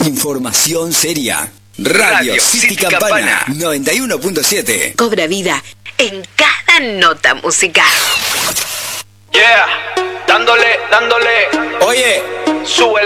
Información seria. Radio City Campana 91.7. Cobra vida en cada nota musical. Yeah, dándole. Oye, Sube